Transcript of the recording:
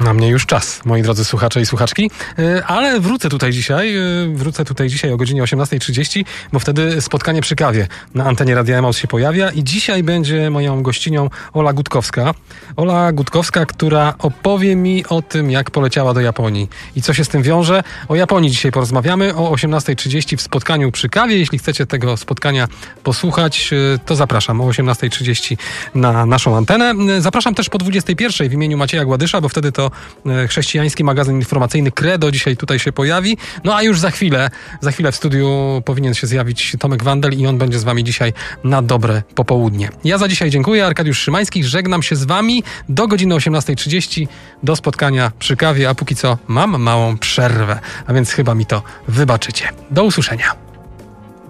Na mnie już czas, moi drodzy słuchacze i słuchaczki, ale wrócę tutaj dzisiaj o godzinie 18:30, bo wtedy spotkanie przy kawie na antenie Radia Emaus się pojawia i dzisiaj będzie moją gościnią Ola Gutkowska. Ola Gutkowska, która opowie mi o tym, jak poleciała do Japonii i co się z tym wiąże. O Japonii dzisiaj porozmawiamy o 18:30 w spotkaniu przy kawie. Jeśli chcecie tego spotkania posłuchać, to zapraszam o 18:30 na naszą antenę. Zapraszam też po 21:00 w imieniu Macieja Gładysza, bo wtedy to chrześcijański magazyn informacyjny Credo dzisiaj tutaj się pojawi. No a już za chwilę w studiu powinien się zjawić Tomek Wandel i on będzie z wami dzisiaj na dobre popołudnie. Ja za dzisiaj dziękuję. Arkadiusz Szymański. Żegnam się z wami do godziny 18:30 do spotkania przy kawie, a póki co mam małą przerwę, a więc chyba mi to wybaczycie. Do usłyszenia.